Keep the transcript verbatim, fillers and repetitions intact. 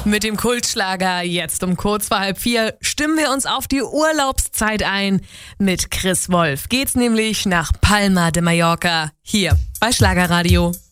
Mit dem Kultschlager jetzt um kurz vor halb vier stimmen wir uns auf die Urlaubszeit ein. Mit Chris Wolf geht's nämlich nach Palma de Mallorca, hier bei Schlagerradio.